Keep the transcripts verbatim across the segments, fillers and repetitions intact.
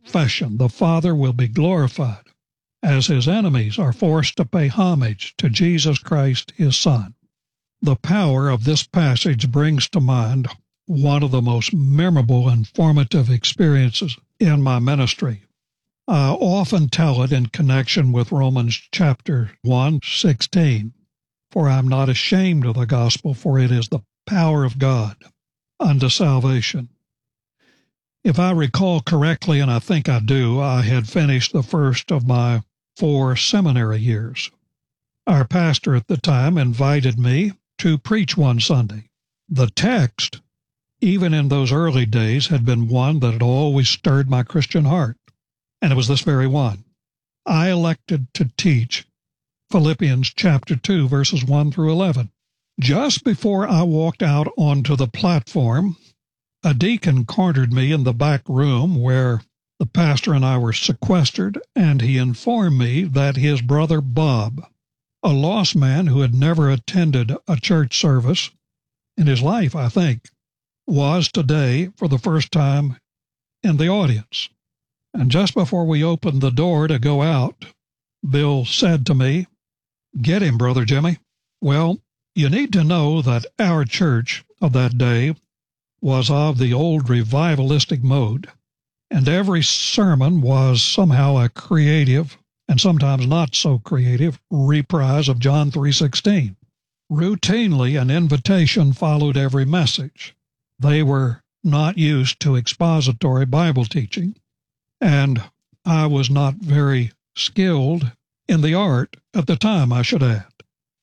confession, the Father will be glorified, as his enemies are forced to pay homage to Jesus Christ, his Son. The power of this passage brings to mind one of the most memorable and formative experiences in my ministry. I often tell it in connection with Romans chapter one, sixteen, for I am not ashamed of the gospel, for it is the power of God unto salvation. If I recall correctly, and I think I do, I had finished the first of my four seminary years. Our pastor at the time invited me to preach one Sunday. The text, even in those early days, had been one that had always stirred my Christian heart, and it was this very one. I elected to teach Philippians chapter two, verses one through eleven. Just before I walked out onto the platform, a deacon cornered me in the back room where the pastor and I were sequestered, and he informed me that his brother Bob, a lost man who had never attended a church service in his life, I think, was today for the first time in the audience. And just before we opened the door to go out, Bill said to me, "Get him, Brother Jimmy." Well, you need to know that our church of that day was of the old revivalistic mode, and every sermon was somehow a creative, and sometimes not so creative, reprise of John three sixteen. Routinely, an invitation followed every message. They were not used to expository Bible teaching, and I was not very skilled in the art at the time, I should add.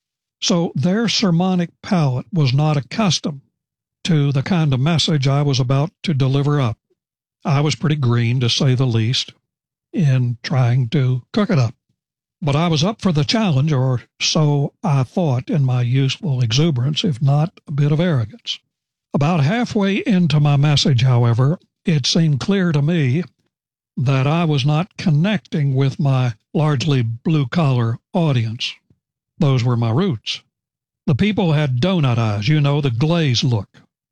So their sermonic palate was not accustomed to the kind of message I was about to deliver up. I was pretty green, to say the least, in trying to cook it up. But I was up for the challenge, or so I thought in my youthful exuberance, if not a bit of arrogance. About halfway into my message, however, it seemed clear to me that I was not connecting with my largely blue-collar audience. Those were my roots. The people had donut eyes, you know, the glazed look.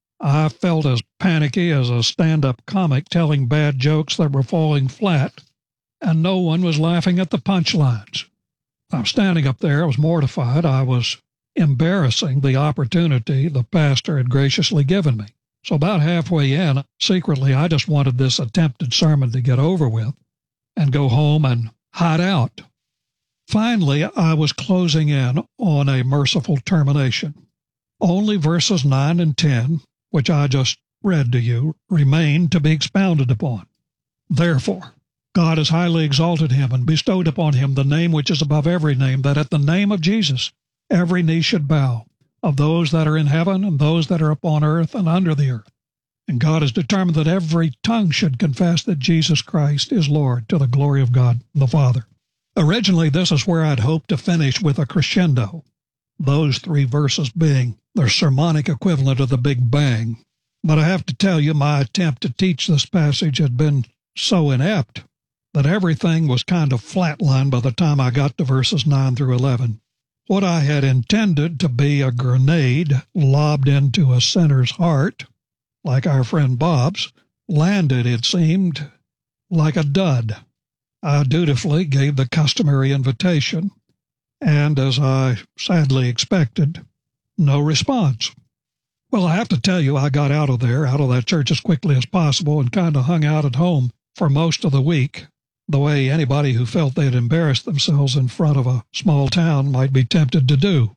I felt as panicky as a stand-up comic telling bad jokes that were falling flat, and no one was laughing at the punchlines. I'm standing up there, I was mortified. I was embarrassing the opportunity the pastor had graciously given me. So about halfway in, secretly, I just wanted this attempted sermon to get over with and go home and hide out. Finally, I was closing in on a merciful termination. Only verses nine and ten, which I just read to you, remained to be expounded upon. Therefore, God has highly exalted him and bestowed upon him the name which is above every name, that at the name of Jesus every knee should bow, of those that are in heaven and those that are upon earth and under the earth. And God has determined that every tongue should confess that Jesus Christ is Lord, to the glory of God the Father. Originally, this is where I'd hoped to finish with a crescendo, those three verses being their sermonic equivalent of the Big Bang. But I have to tell you, my attempt to teach this passage had been so inept that everything was kind of flatlined by the time I got to verses nine through eleven. What I had intended to be a grenade lobbed into a sinner's heart, like our friend Bob's, landed, it seemed, like a dud. I dutifully gave the customary invitation, and, as I sadly expected, no response. Well, I have to tell you, I got out of there, out of that church as quickly as possible, and kind of hung out at home for most of the week, the way anybody who felt they had embarrassed themselves in front of a small town might be tempted to do.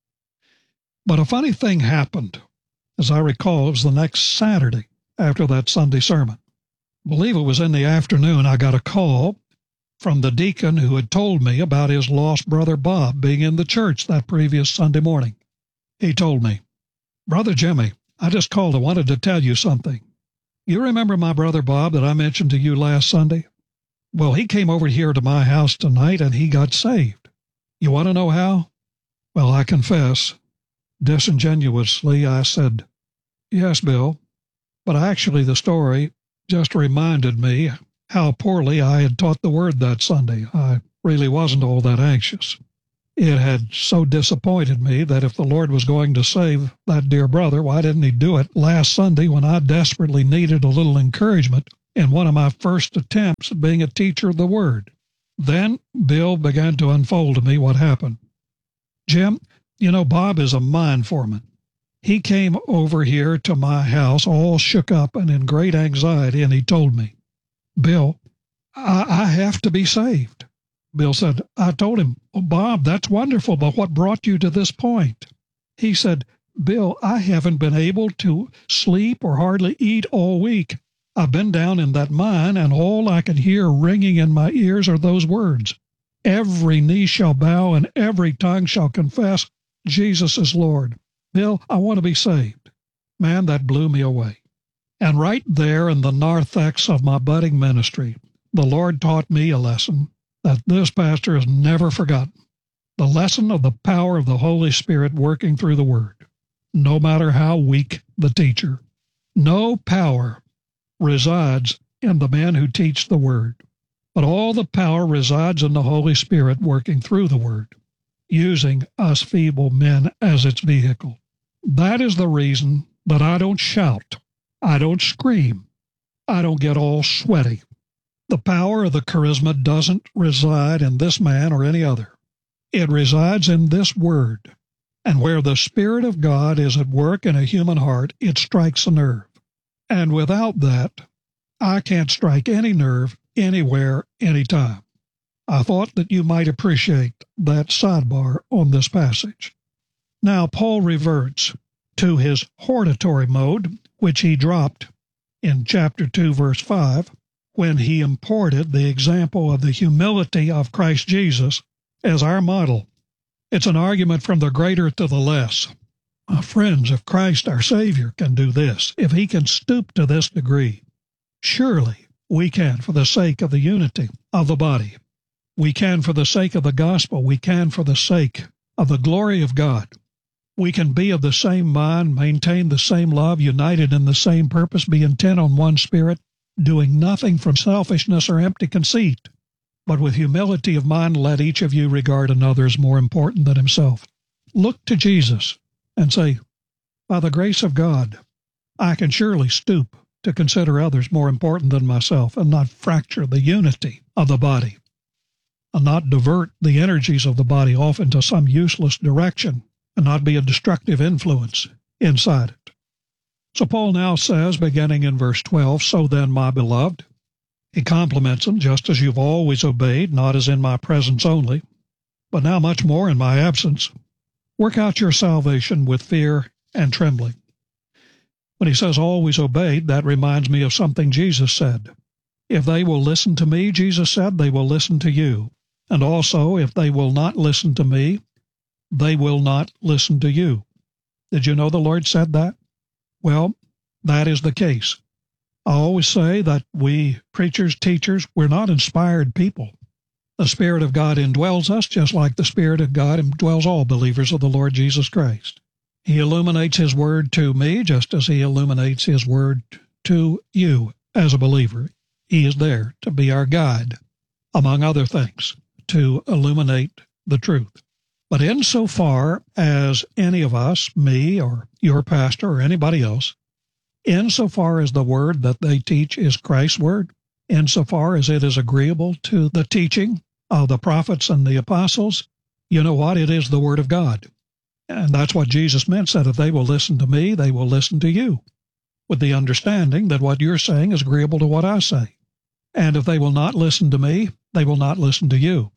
But a funny thing happened. As I recall, it was the next Saturday after that Sunday sermon. I believe it was in the afternoon I got a call from the deacon who had told me about his lost brother Bob being in the church that previous Sunday morning. He told me, "Brother Jimmy, I just called. I wanted to tell you something. You remember my brother Bob that I mentioned to you last Sunday? Well, he came over here to my house tonight and he got saved. You want to know how?" Well, I confess, disingenuously, I said, "Yes, Bill," but actually the story just reminded me how poorly I had taught the word that Sunday. I really wasn't all that anxious. It had so disappointed me that if the Lord was going to save that dear brother, why didn't he do it last Sunday when I desperately needed a little encouragement in one of my first attempts at being a teacher of the Word. Then Bill began to unfold to me what happened. Jim, you know, Bob is a mine foreman. He came over here to my house all shook up and in great anxiety, and he told me, Bill, I, I have to be saved. Bill said, I told him, oh, Bob, that's wonderful, but what brought you to this point? He said, Bill, I haven't been able to sleep or hardly eat all week. I've been down in that mine, and all I can hear ringing in my ears are those words. Every knee shall bow, and every tongue shall confess Jesus is Lord. Bill, I want to be saved. Man, that blew me away. And right there in the narthex of my budding ministry, the Lord taught me a lesson that this pastor has never forgotten. The lesson of the power of the Holy Spirit working through the Word, no matter how weak the teacher. No power resides in the men who teach the Word, but all the power resides in the Holy Spirit working through the Word, using us feeble men as its vehicle. That is the reason that I don't shout, I don't scream, I don't get all sweaty. The power of the charisma doesn't reside in this man or any other. It resides in this Word, and where the Spirit of God is at work in a human heart, it strikes a nerve. And without that, I can't strike any nerve anywhere, anytime. I thought that you might appreciate that sidebar on this passage. Now, Paul reverts to his hortatory mode, which he dropped in chapter two, verse five, when he imported the example of the humility of Christ Jesus as our model. It's an argument from the greater to the less. My friends, if Christ our Savior can do this, if he can stoop to this degree, surely we can for the sake of the unity of the body. We can for the sake of the gospel. We can for the sake of the glory of God. We can be of the same mind, maintain the same love, united in the same purpose, be intent on one spirit, doing nothing from selfishness or empty conceit, but with humility of mind let each of you regard another as more important than himself. Look to Jesus and say, by the grace of God, I can surely stoop to consider others more important than myself and not fracture the unity of the body, and not divert the energies of the body off into some useless direction, and not be a destructive influence inside it. So Paul now says, beginning in verse twelve, so then, my beloved, he compliments them, just as you've always obeyed, not as in my presence only, but now much more in my absence. Work out your salvation with fear and trembling. When he says always obeyed, that reminds me of something Jesus said. If they will listen to me, Jesus said, they will listen to you. And also, if they will not listen to me, they will not listen to you. Did you know the Lord said that? Well, that is the case. I always say that we preachers, teachers, we're not inspired people. The Spirit of God indwells us just like the Spirit of God indwells all believers of the Lord Jesus Christ. He illuminates His Word to me just as He illuminates His Word to you as a believer. He is there to be our guide, among other things, to illuminate the truth. But insofar as any of us, me or your pastor or anybody else, insofar as the word that they teach is Christ's word, insofar as it is agreeable to the teaching of the prophets and the apostles, you know what? It is the word of God. And that's what Jesus meant, said if they will listen to me, they will listen to you, with the understanding that what you're saying is agreeable to what I say. And if they will not listen to me, they will not listen to you.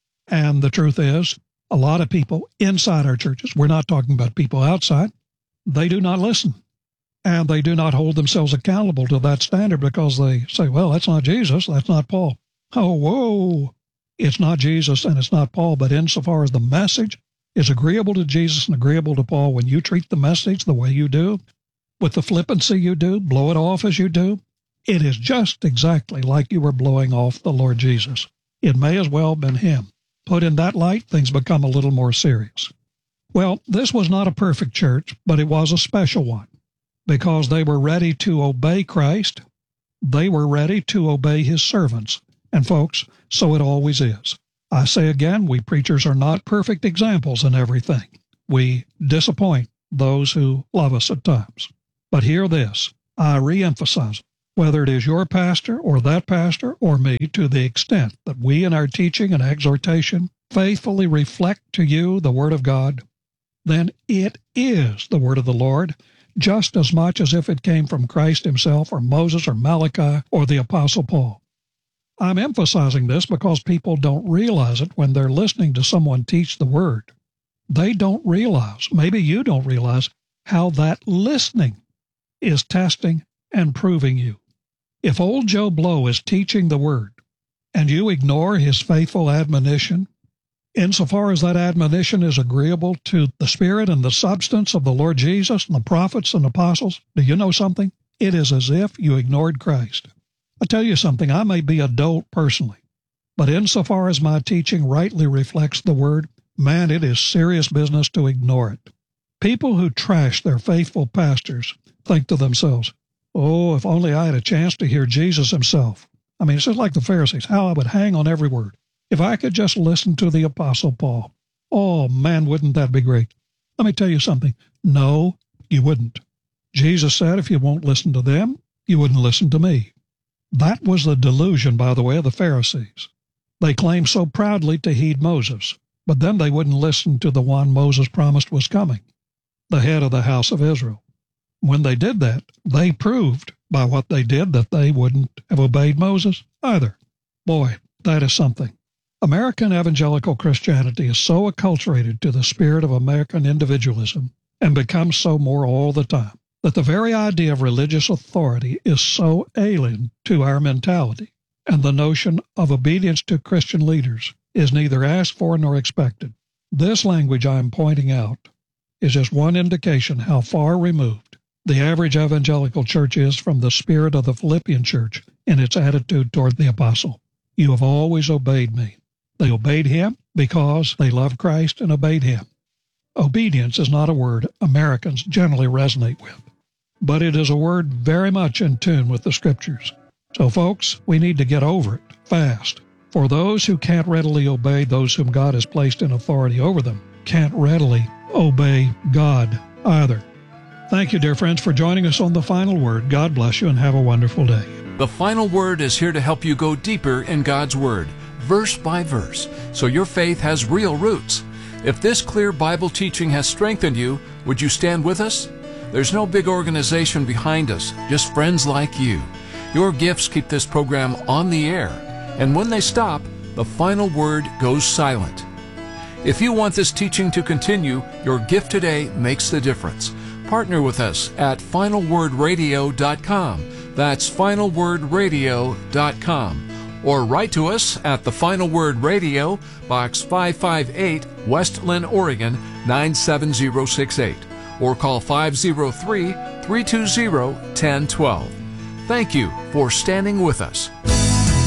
And the truth is, a lot of people inside our churches, we're not talking about people outside, they do not listen. And they do not hold themselves accountable to that standard because they say, well, that's not Jesus, that's not Paul. Oh, whoa, it's not Jesus and it's not Paul, but insofar as the message is agreeable to Jesus and agreeable to Paul, when you treat the message the way you do, with the flippancy you do, blow it off as you do, it is just exactly like you were blowing off the Lord Jesus. It may as well have been Him. Put in that light, things become a little more serious. Well, this was not a perfect church, but it was a special one, because they were ready to obey Christ. They were ready to obey His servants. And folks, so it always is. I say again, we preachers are not perfect examples in everything. We disappoint those who love us at times. But hear this, I reemphasize, whether it is your pastor or that pastor or me, to the extent that we in our teaching and exhortation faithfully reflect to you the Word of God, then it is the Word of the Lord, just as much as if it came from Christ himself or Moses or Malachi or the Apostle Paul. I'm emphasizing this because people don't realize it when they're listening to someone teach the Word. They don't realize, maybe you don't realize, how that listening is testing and proving you. If old Joe Blow is teaching the Word and you ignore his faithful admonition, insofar as that admonition is agreeable to the spirit and the substance of the Lord Jesus and the prophets and apostles, do you know something? It is as if you ignored Christ. I tell you something, I may be a dolt personally, but insofar as my teaching rightly reflects the Word, man, it is serious business to ignore it. People who trash their faithful pastors think to themselves, oh, if only I had a chance to hear Jesus himself. I mean, it's just like the Pharisees, how I would hang on every word. If I could just listen to the Apostle Paul, oh, man, wouldn't that be great? Let me tell you something. No, you wouldn't. Jesus said if you won't listen to them, you wouldn't listen to me. That was the delusion, by the way, of the Pharisees. They claimed so proudly to heed Moses, but then they wouldn't listen to the one Moses promised was coming, the head of the house of Israel. When they did that, they proved by what they did that they wouldn't have obeyed Moses either. Boy, that is something. American evangelical Christianity is so acculturated to the spirit of American individualism and becomes so more all the time that the very idea of religious authority is so alien to our mentality, and the notion of obedience to Christian leaders is neither asked for nor expected. This language I am pointing out is just one indication how far removed the average evangelical church is from the spirit of the Philippian church in its attitude toward the apostle. You have always obeyed me. They obeyed him because they loved Christ and obeyed him. Obedience is not a word Americans generally resonate with, but it is a word very much in tune with the Scriptures. So, folks, we need to get over it fast. For those who can't readily obey those whom God has placed in authority over them can't readily obey God either. Thank you, dear friends, for joining us on The Final Word. God bless you and have a wonderful day. The Final Word is here to help you go deeper in God's Word, verse by verse, so your faith has real roots. If this clear Bible teaching has strengthened you, would you stand with us? There's no big organization behind us, just friends like you. Your gifts keep this program on the air, and when they stop, the final word goes silent. If you want this teaching to continue, your gift today makes the difference. Partner with us at final word radio dot com. That's final word radio dot com. Or write to us at The Final Word Radio, Box five five eight, West Linn, Oregon, nine seven zero six eight. Or call five zero three, three two zero, one zero one two. Thank you for standing with us.